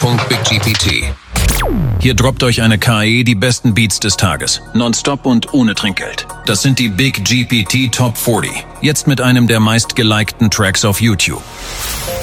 www.biggpt. Hier droppt euch eine KI die besten Beats des Tages. Nonstop und ohne Trinkgeld. Das sind die Big GPT Top 40. Jetzt mit einem der meistgelikten Tracks auf YouTube.